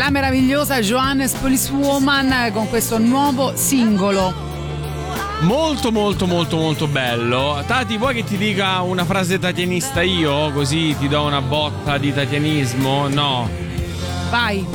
la meravigliosa Johannes Policewoman con questo nuovo singolo. Molto molto molto molto bello. Tati, vuoi che ti dica una frase tatianista io? Così ti do una botta di tatianismo? No. Vai.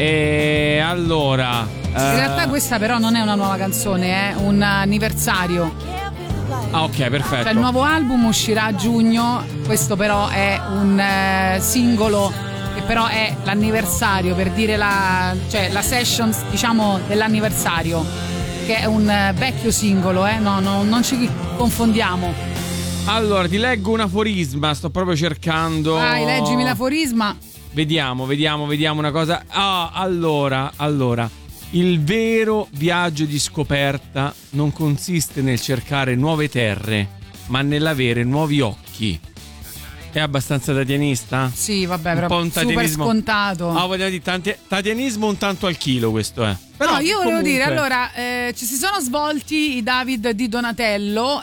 E allora in realtà questa però non è una nuova canzone, è un anniversario. Ah, ok, perfetto. Cioè il nuovo album uscirà a giugno, questo però è un singolo che però è l'anniversario, per dire la session, diciamo, dell'anniversario, che è un vecchio singolo, no, non ci confondiamo. Allora, ti leggo un aforisma, sto proprio cercando. Vai, leggimi l'aforisma. Vediamo una cosa. Allora. Il vero viaggio di scoperta non consiste nel cercare nuove terre, ma nell'avere nuovi occhi. È abbastanza tatianista? Sì, vabbè, però un super scontato. Vogliamo dire tatianismo un tanto al chilo, questo è. Però, no, io volevo comunque dire, allora, ci si sono svolti i David di Donatello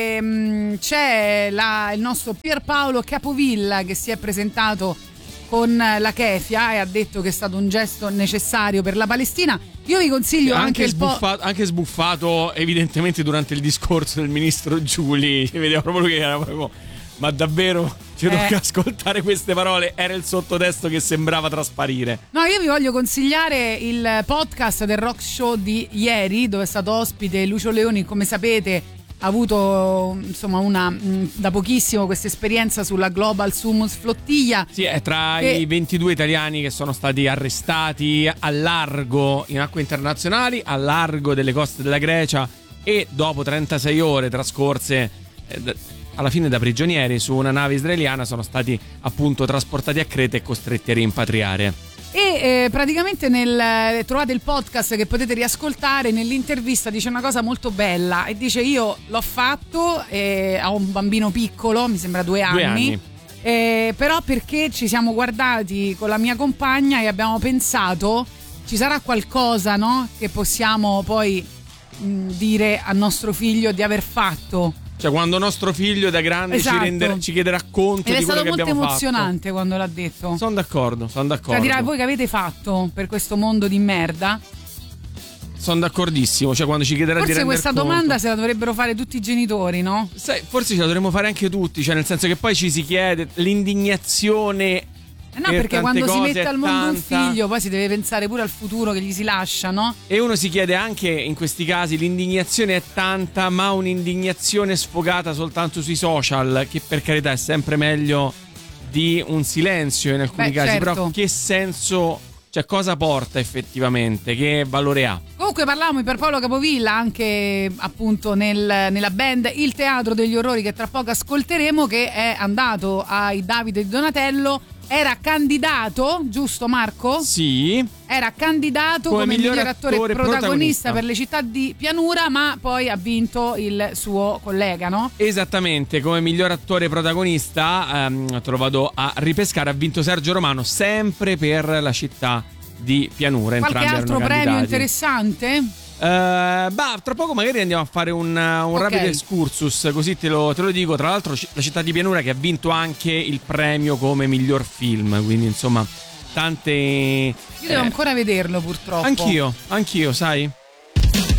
e c'è il nostro Pierpaolo Capovilla che si è presentato con la kefia e ha detto che è stato un gesto necessario per la Palestina. Io vi consiglio anche anche sbuffato evidentemente durante il discorso del ministro Giuli. Si vedeva proprio che era proprio, ma davvero ci tocca ascoltare queste parole? Era il sottotesto che sembrava trasparire. No, io vi voglio consigliare il podcast del Rock Show di ieri, dove è stato ospite Lucio Leoni. Come sapete ha avuto insomma da pochissimo questa esperienza sulla Global Sumus Flottiglia. Sì, è tra i 22 italiani che sono stati arrestati al largo in acque internazionali, al largo delle coste della Grecia, e dopo 36 ore trascorse alla fine da prigionieri su una nave israeliana sono stati appunto trasportati a Creta e costretti a rimpatriare. E praticamente trovate il podcast che potete riascoltare. Nell'intervista dice una cosa molto bella e dice: io l'ho fatto, ho un bambino piccolo, mi sembra 2 anni. Però perché ci siamo guardati con la mia compagna e abbiamo pensato ci sarà qualcosa, no, che possiamo poi dire a nostro figlio di aver fatto. Cioè quando nostro figlio da grande ci chiederà conto di quello che abbiamo fatto. Ed è stato molto emozionante quando l'ha detto. Sono d'accordo. Cioè dirà: voi che avete fatto per questo mondo di merda? Sono d'accordissimo, cioè quando ci chiederà forse di rendere questa conto. domanda se la dovrebbero fare tutti i genitori, no? Sai, forse ce la dovremmo fare anche tutti, cioè nel senso che poi ci si chiede l'indignazione. No, perché quando si mette al mondo un figlio poi si deve pensare pure al futuro che gli si lascia, no? E uno si chiede anche in questi casi, l'indignazione è tanta, ma un'indignazione sfogata soltanto sui social, che per carità è sempre meglio di un silenzio in alcuni casi, certo. Però che senso, cioè cosa porta effettivamente, che valore ha? Comunque parlavamo di Pierpaolo Capovilla anche appunto nella band Il Teatro degli Orrori, che tra poco ascolteremo, che è andato ai Davide di Donatello. Era candidato, giusto Marco? Sì. Era candidato come miglior attore protagonista per Le città di pianura, ma poi ha vinto il suo collega, no? Esattamente, come miglior attore protagonista, te lo vado a ripescare, ha vinto Sergio Romano, sempre per La città di pianura. Qualche altro premio interessante? Tra poco magari andiamo a fare un rapido excursus, così te lo dico. Tra l'altro La città di pianura che ha vinto anche il premio come miglior film, quindi insomma tante. Io devo ancora vederlo purtroppo. Anch'io, sai.